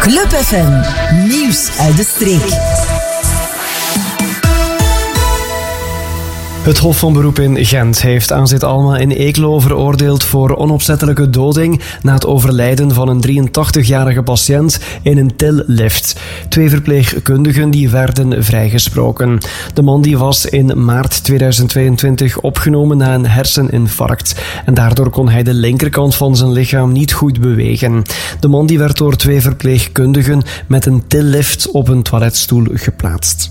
Club FM, nieuws uit de streek. Het Hof van Beroep in Gent heeft Aanzet Alma in Eeklo veroordeeld voor onopzettelijke doding na het overlijden van een 83-jarige patiënt in een tillift. 2 verpleegkundigen die werden vrijgesproken. De man die was in maart 2022 opgenomen na een herseninfarct en daardoor kon hij de linkerkant van zijn lichaam niet goed bewegen. De man die werd door 2 verpleegkundigen met een tillift op een toiletstoel geplaatst.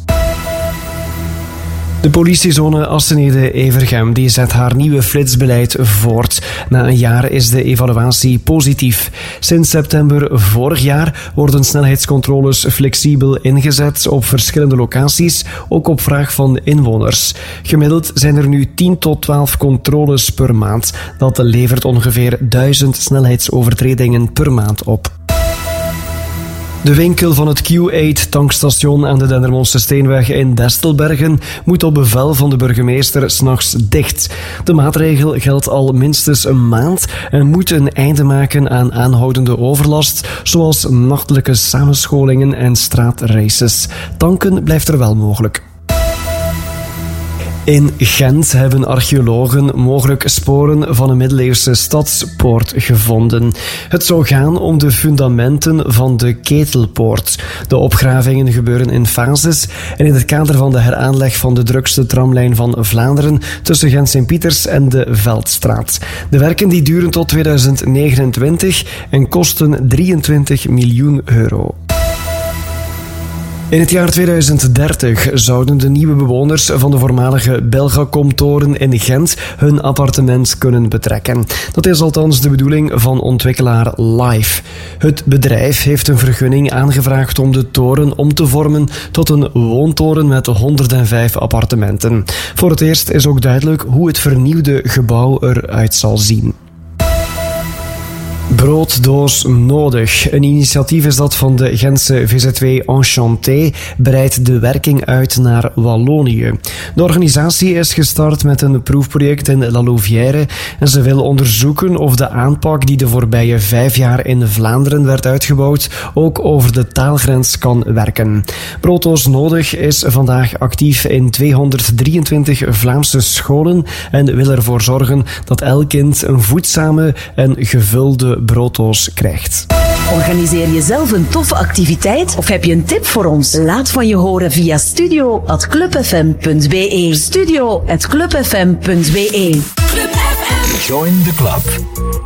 De politiezone Assenede-Evergem die zet haar nieuwe flitsbeleid voort. Na een jaar is de evaluatie positief. Sinds september vorig jaar worden snelheidscontroles flexibel ingezet op verschillende locaties, ook op vraag van inwoners. Gemiddeld zijn er nu 10 tot 12 controles per maand. Dat levert ongeveer 1000 snelheidsovertredingen per maand op. De winkel van het Q8-tankstation aan de Dendermondse Steenweg in Destelbergen moet op bevel van de burgemeester 's nachts dicht. De maatregel geldt al minstens een maand en moet een einde maken aan aanhoudende overlast, zoals nachtelijke samenscholingen en straatraces. Tanken blijft er wel mogelijk. In Gent hebben archeologen mogelijk sporen van een middeleeuwse stadspoort gevonden. Het zou gaan om de fundamenten van de Ketelpoort. De opgravingen gebeuren in fases en in het kader van de heraanleg van de drukste tramlijn van Vlaanderen tussen Gent-Sint-Pieters en de Veldstraat. De werken die duren tot 2029 en kosten 23 miljoen euro. In het jaar 2030 zouden de nieuwe bewoners van de voormalige Belgacom-toren in Gent hun appartement kunnen betrekken. Dat is althans de bedoeling van ontwikkelaar Live. Het bedrijf heeft een vergunning aangevraagd om de toren om te vormen tot een woontoren met 105 appartementen. Voor het eerst is ook duidelijk hoe het vernieuwde gebouw eruit zal zien. Brooddoos nodig. Een initiatief is dat van de Gentse VZW Enchanté, breidt de werking uit naar Wallonië. De organisatie is gestart met een proefproject in La Louvière en ze wil onderzoeken of de aanpak die de voorbije 5 jaar in Vlaanderen werd uitgebouwd ook over de taalgrens kan werken. Brooddoos nodig is vandaag actief in 223 Vlaamse scholen en wil ervoor zorgen dat elk kind een voedzame en gevulde brooddoos krijgt. Organiseer je zelf een toffe activiteit of heb je een tip voor ons? Laat van je horen via studio@clubfm.be. studio@clubfm.be. Club FM. Join the club.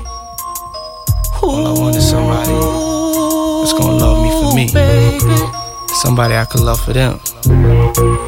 All I want is somebody that's gonna love me for me. Somebody I can love for them.